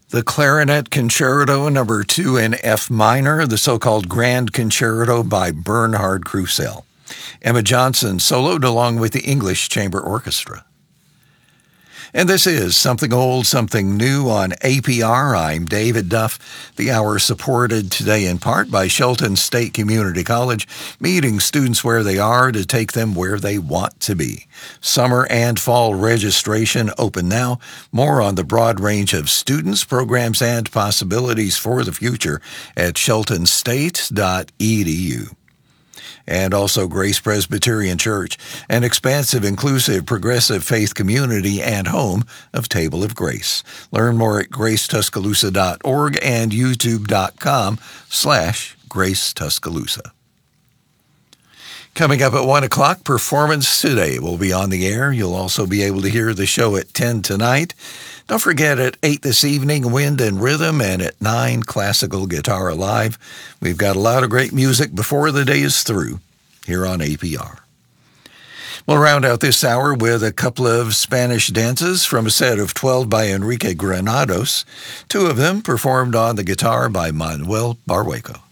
The Clarinet Concerto Number 2 in F minor, the so-called Grand Concerto by Bernhard Krusell. Emma Johnson soloed along with the English Chamber Orchestra. And this is Something Old, Something New on APR. I'm David Duff. The hour supported today in part by Shelton State Community College, meeting students where they are to take them where they want to be. Summer and fall registration open now. More on the broad range of students, programs, and possibilities for the future at sheltonstate.edu. And also Grace Presbyterian Church, an expansive, inclusive, progressive faith community and home of Table of Grace. Learn more at gracetuscaloosa.org and youtube.com/GraceTuscaloosa. Coming up at 1 o'clock, Performance Today will be on the air. You'll also be able to hear the show at 10 tonight. Don't forget, at 8 this evening, Wind and Rhythm, and at 9, Classical Guitar Alive. We've got a lot of great music before the day is through here on APR. We'll round out this hour with a couple of Spanish dances from a set of 12 by Enrique Granados, 2 of them performed on the guitar by Manuel Barrueco.